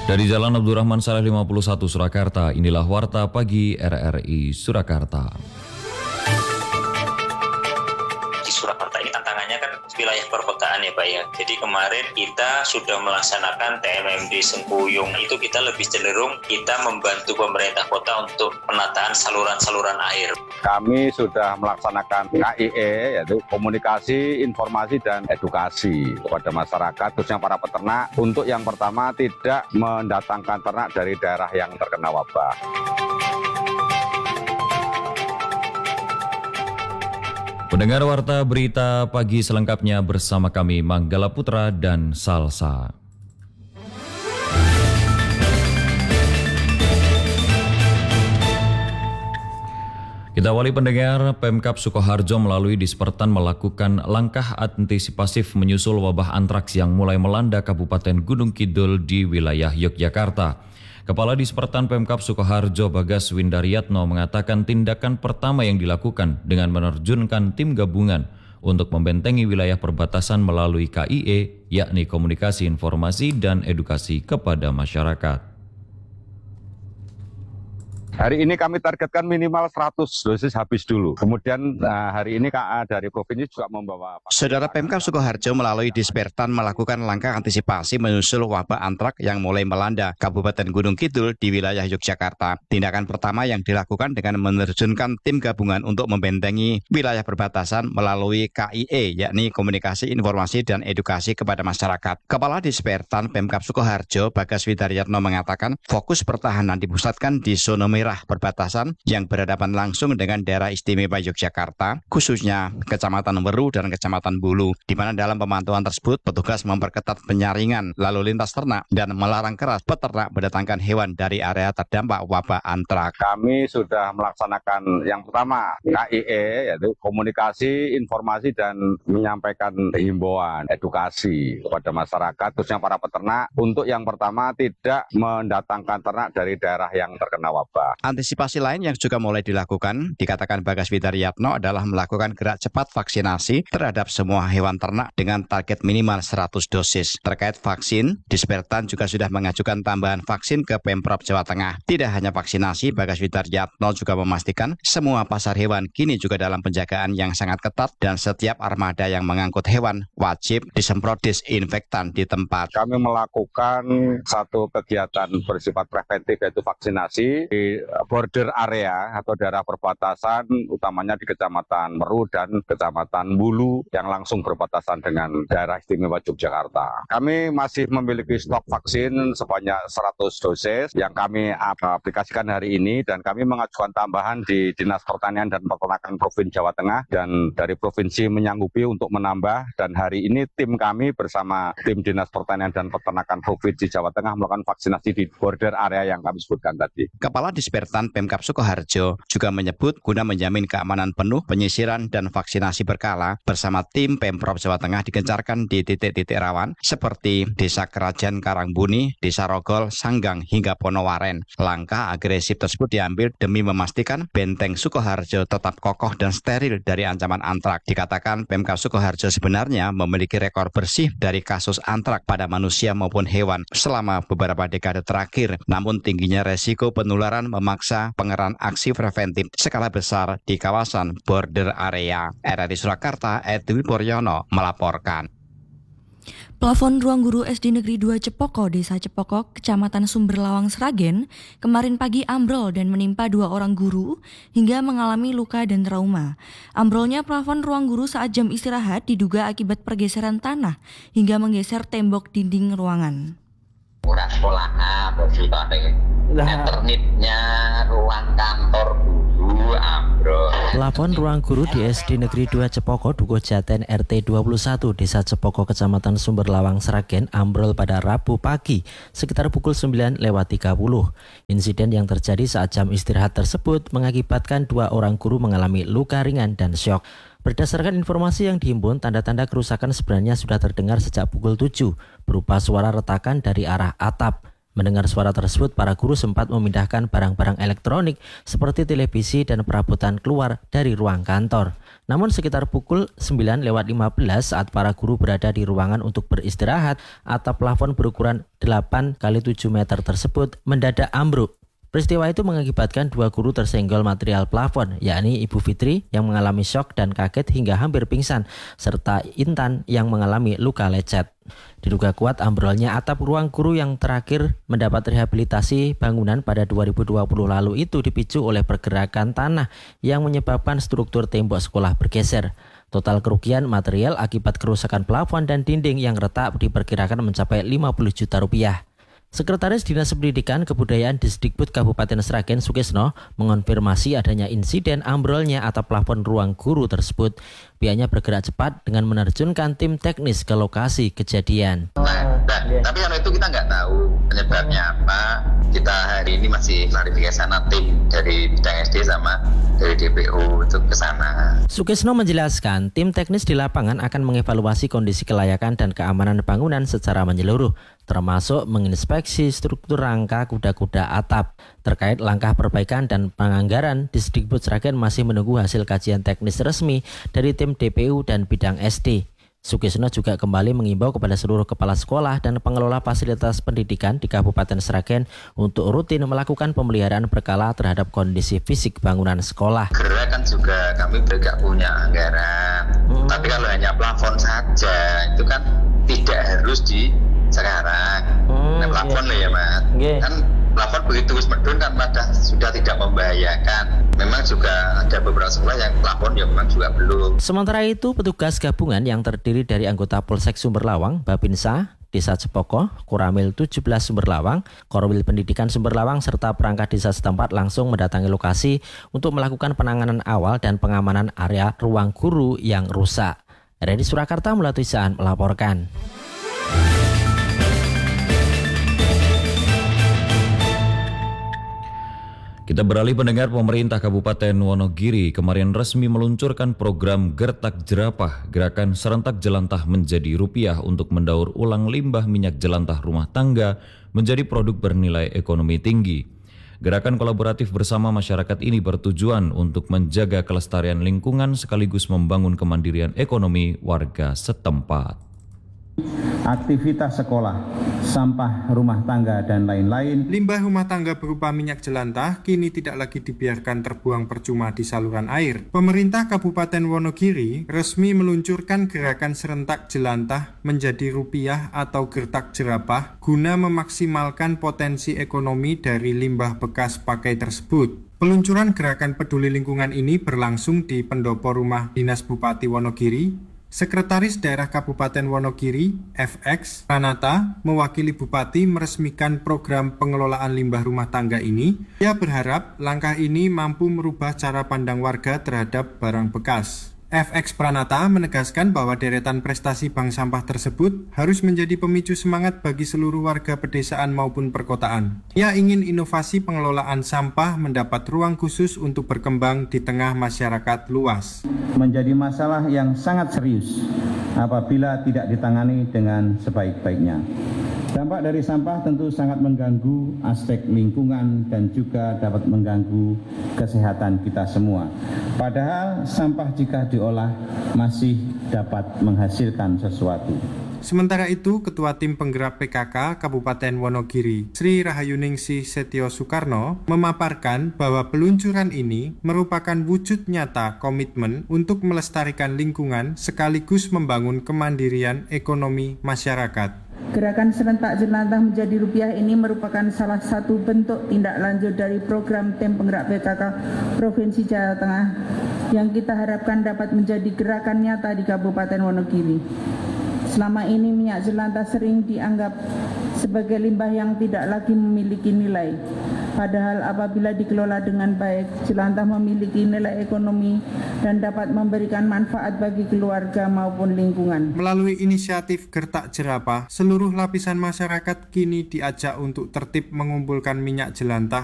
Dari Jalan Abdurrahman Saleh 51 Surakarta, inilah Warta Pagi RRI Surakarta. Di Surakarta ini tantangannya kan wilayah perkotaan ya Pak ya. Jadi kemarin kita sudah melaksanakan TMMD Sengkuyung. Itu kita lebih cenderung kita membantu pemerintah kota untuk penataan saluran-saluran air. Kami sudah melaksanakan KIE, yaitu komunikasi, informasi, dan edukasi kepada masyarakat, khususnya para peternak. Untuk yang pertama, tidak mendatangkan ternak dari daerah yang terkena wabah. Pendengar Warta Berita Pagi selengkapnya bersama kami Manggala Putra dan Salsa. Kita awali pendengar, Pemkab Sukoharjo melalui Dispertan melakukan langkah antisipasif menyusul wabah antraks yang mulai melanda Kabupaten Gunung Kidul di wilayah Yogyakarta. Kepala Dispertan Pemkab Sukoharjo Bagas Windaryatno mengatakan tindakan pertama yang dilakukan dengan menerjunkan tim gabungan untuk membentengi wilayah perbatasan melalui KIE, yakni komunikasi informasi dan edukasi kepada masyarakat. Hari ini kami targetkan minimal 100 dosis habis dulu. Kemudian hari ini KA dari Provinsi juga membawa... Saudara Pemkab Sukoharjo melalui Dispertan melakukan langkah antisipasi menyusul wabah antrak yang mulai melanda Kabupaten Gunung Kidul di wilayah Yogyakarta. Tindakan pertama yang dilakukan dengan menerjunkan tim gabungan untuk membentengi wilayah perbatasan melalui KIE, yakni komunikasi, informasi, dan edukasi kepada masyarakat. Kepala Dispertan Pemkab Sukoharjo Bagas Windaryatno mengatakan fokus pertahanan dipusatkan di zona merah perbatasan yang berhadapan langsung dengan daerah istimewa Yogyakarta, khususnya Kecamatan Weru dan Kecamatan Bulu, di mana dalam pemantauan tersebut petugas memperketat penyaringan lalu lintas ternak dan melarang keras peternak mendatangkan hewan dari area terdampak wabah antrak. Kami sudah melaksanakan yang pertama KIE, yaitu komunikasi, informasi, dan menyampaikan himbauan, edukasi kepada masyarakat, khususnya para peternak. Untuk yang pertama, tidak mendatangkan ternak dari daerah yang terkena wabah. Antisipasi lain yang juga mulai dilakukan, dikatakan Bagas Windaryatno, adalah melakukan gerak cepat vaksinasi terhadap semua hewan ternak dengan target minimal 100 dosis. Terkait vaksin, Dispertan juga sudah mengajukan tambahan vaksin ke Pemprov Jawa Tengah. Tidak hanya vaksinasi, Bagas Windaryatno juga memastikan semua pasar hewan kini juga dalam penjagaan yang sangat ketat dan setiap armada yang mengangkut hewan wajib disemprot disinfektan di tempat. Kami melakukan satu kegiatan bersifat preventif, yaitu vaksinasi di border area atau daerah perbatasan, utamanya di Kecamatan Meru dan Kecamatan Bulu yang langsung berbatasan dengan daerah istimewa Yogyakarta. Kami masih memiliki stok vaksin sebanyak 100 dosis yang kami aplikasikan hari ini, dan kami mengajukan tambahan di Dinas Pertanian dan Peternakan Provinsi Jawa Tengah, dan dari Provinsi menyanggupi untuk menambah, dan hari ini tim kami bersama tim Dinas Pertanian dan Peternakan Provinsi Jawa Tengah melakukan vaksinasi di border area yang kami sebutkan tadi. Kepala Dispertan Pemkab Sukoharjo juga menyebut guna menjamin keamanan penuh, penyisiran dan vaksinasi berkala bersama tim Pemprov Jawa Tengah digencarkan di titik-titik rawan seperti Desa Kerajaan Karangbuni, Desa Rogol, Sanggang hingga Ponowaren. Langkah agresif tersebut diambil demi memastikan benteng Sukoharjo tetap kokoh dan steril dari ancaman antrak. Dikatakan Pemkab Sukoharjo sebenarnya memiliki rekor bersih dari kasus antrak pada manusia maupun hewan selama beberapa dekade terakhir. Namun tingginya resiko penularan memaksa pengerahan aksi preventif skala besar di kawasan border area. RRI Surakarta, Edwin Puryono melaporkan. Plafon ruang guru SD Negeri 2 Cepoko, Desa Cepoko, Kecamatan Sumberlawang, Sragen, kemarin pagi ambrol dan menimpa 2 orang guru hingga mengalami luka dan trauma. Ambrolnya plafon ruang guru saat jam istirahat diduga akibat pergeseran tanah hingga menggeser tembok dinding ruangan. Udah sekolahan, eternitnya ruang kantor guru ambrol. Plafon ruang guru di SD Negeri 2 Cepoko, Dukuh Jaten RT 21, Desa Cepoko, Kecamatan Sumberlawang, Sragen, ambrol pada Rabu pagi sekitar pukul 9:30. Insiden yang terjadi saat jam istirahat tersebut mengakibatkan 2 orang guru mengalami luka ringan dan syok. Berdasarkan informasi yang dihimpun, tanda-tanda kerusakan sebenarnya sudah terdengar sejak pukul 7, berupa suara retakan dari arah atap. Mendengar suara tersebut, para guru sempat memindahkan barang-barang elektronik seperti televisi dan perabotan keluar dari ruang kantor. Namun sekitar pukul 9:15 saat para guru berada di ruangan untuk beristirahat, atap plafon berukuran 8 x 7 meter tersebut mendadak ambruk. Peristiwa itu mengakibatkan 2 guru tersenggol material plafon, yakni Ibu Fitri yang mengalami syok dan kaget hingga hampir pingsan, serta Intan yang mengalami luka lecet. Diduga kuat ambrolnya atap ruang guru yang terakhir mendapat rehabilitasi bangunan pada 2020 lalu itu dipicu oleh pergerakan tanah yang menyebabkan struktur tembok sekolah bergeser. Total kerugian material akibat kerusakan plafon dan dinding yang retak diperkirakan mencapai 50 juta rupiah. Sekretaris Dinas Pendidikan Kebudayaan Disdikbud Kabupaten Sragen Sukesno mengonfirmasi adanya insiden ambrolnya atap plafon ruang guru tersebut. Pihaknya bergerak cepat dengan menerjunkan tim teknis ke lokasi kejadian. Tapi kalau itu kita nggak tahu penyebabnya apa. Kita hari ini masih klarifikasi sana, tim dari bidang SD sama dari DPU untuk ke sana. Sukesno menjelaskan, tim teknis di lapangan akan mengevaluasi kondisi kelayakan dan keamanan bangunan secara menyeluruh, termasuk menginspeksi struktur rangka kuda-kuda atap. Terkait langkah perbaikan dan penganggaran, Disdikbud Sragen masih menunggu hasil kajian teknis resmi dari tim DPU dan bidang SD. Sukesno juga kembali mengimbau kepada seluruh kepala sekolah dan pengelola fasilitas pendidikan di Kabupaten Sragen untuk rutin melakukan pemeliharaan berkala terhadap kondisi fisik bangunan sekolah. Gerakan juga kami juga punya anggaran, tapi kalau hanya plafon saja itu kan tidak harus di sekarang. Plafon loh ya Mas, kan plafon begitu medun kan sudah tidak membahayakan. Memang juga ada beberapa sekolah yang plafon yang memang juga belum. Sementara itu, petugas gabungan yang terdiri dari anggota Polsek Sumberlawang, Babinsa, Desa Cepoko, Koramil 17 Sumberlawang, Korwil Pendidikan Sumberlawang, serta perangkat desa setempat langsung mendatangi lokasi untuk melakukan penanganan awal dan pengamanan area ruang guru yang rusak. RRI Surakarta Mulatu Isaan melaporkan. Kita beralih pendengar, pemerintah Kabupaten Wonogiri kemarin resmi meluncurkan program Gertak Jerapah, gerakan serentak jelantah menjadi rupiah untuk mendaur ulang limbah minyak jelantah rumah tangga menjadi produk bernilai ekonomi tinggi. Gerakan kolaboratif bersama masyarakat ini bertujuan untuk menjaga kelestarian lingkungan sekaligus membangun kemandirian ekonomi warga setempat. Aktivitas sekolah, sampah rumah tangga, dan lain-lain. Limbah rumah tangga berupa minyak jelantah kini tidak lagi dibiarkan terbuang percuma di saluran air. Pemerintah Kabupaten Wonogiri resmi meluncurkan gerakan serentak jelantah menjadi rupiah atau gertak jerapah guna memaksimalkan potensi ekonomi dari limbah bekas pakai tersebut. Peluncuran gerakan peduli lingkungan ini berlangsung di pendopo rumah Dinas Bupati Wonogiri. Sekretaris Daerah Kabupaten Wonogiri, FX Pranata, mewakili Bupati meresmikan program pengelolaan limbah rumah tangga ini. Ia berharap langkah ini mampu merubah cara pandang warga terhadap barang bekas. FX Pranata menegaskan bahwa deretan prestasi bank sampah tersebut harus menjadi pemicu semangat bagi seluruh warga pedesaan maupun perkotaan. Ia ingin inovasi pengelolaan sampah mendapat ruang khusus untuk berkembang di tengah masyarakat luas. Menjadi masalah yang sangat serius apabila tidak ditangani dengan sebaik-baiknya. Dampak dari sampah tentu sangat mengganggu aspek lingkungan dan juga dapat mengganggu kesehatan kita semua. Padahal sampah jika diolah masih dapat menghasilkan sesuatu. Sementara itu, Ketua Tim Penggerak PKK Kabupaten Wonogiri, Sri Rahayuningsih Setio Soekarno, memaparkan bahwa peluncuran ini merupakan wujud nyata komitmen untuk melestarikan lingkungan sekaligus membangun kemandirian ekonomi masyarakat. Gerakan serentak jelantah menjadi rupiah ini merupakan salah satu bentuk tindak lanjut dari program Tim Penggerak PKK Provinsi Jawa Tengah yang kita harapkan dapat menjadi gerakan nyata di Kabupaten Wonogiri. Selama ini minyak jelantah sering dianggap sebagai limbah yang tidak lagi memiliki nilai. Padahal apabila dikelola dengan baik, jelantah memiliki nilai ekonomi dan dapat memberikan manfaat bagi keluarga maupun lingkungan. Melalui inisiatif Gertak Jerapah, seluruh lapisan masyarakat kini diajak untuk tertib mengumpulkan minyak jelantah